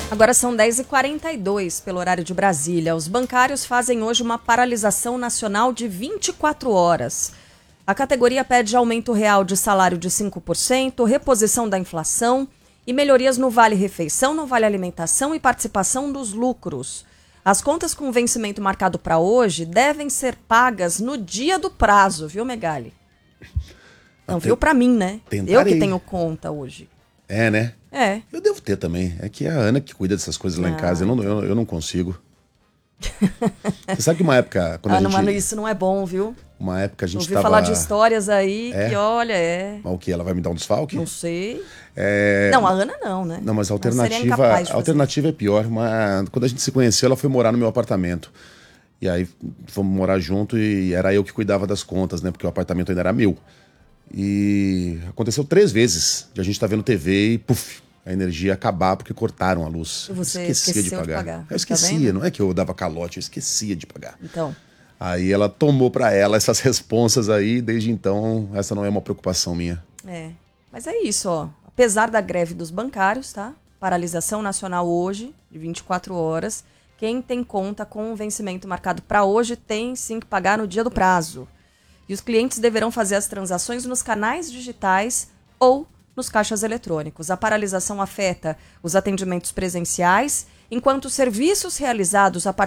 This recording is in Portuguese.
Agora são 10h42 pelo horário de Brasília. Os bancários fazem hoje uma paralisação nacional de 24 horas. A categoria pede aumento real de salário de 5%, reposição da inflação e melhorias no Vale-Refeição, no Vale-Alimentação e participação dos lucros. As contas com vencimento marcado para hoje devem ser pagas no dia do prazo, viu, Megali? Não, viu para mim, né? Tentarei. Eu que tenho conta hoje. É, né? É. Eu devo ter também. É que é a Ana que cuida dessas coisas lá em casa. Eu não consigo. Você sabe que uma época... Mano, isso não é bom, viu? Uma época a gente ouvi falar de histórias aí que, olha, Mas o quê? Ela vai me dar um desfalque? Não sei. Não, a Ana não, né? Não, mas a alternativa é pior. Quando a gente se conheceu, ela foi morar no meu apartamento. E aí fomos morar junto e era eu que cuidava das contas, né? Porque o apartamento ainda era meu. E aconteceu 3 vezes de a gente estar vendo TV e, puf, a energia acabar porque cortaram a luz. Você esquecia de pagar. Eu esquecia, não é que eu dava calote, eu esquecia de pagar. Então. Aí ela tomou pra ela essas responsas aí, desde então essa não é uma preocupação minha. Mas é isso, ó. Apesar da greve dos bancários, tá? Paralisação nacional hoje, de 24 horas. Quem tem conta com o vencimento marcado para hoje tem sim que pagar no dia do prazo. E os clientes deverão fazer as transações nos canais digitais ou nos caixas eletrônicos. A paralisação afeta os atendimentos presenciais, enquanto os serviços realizados a partir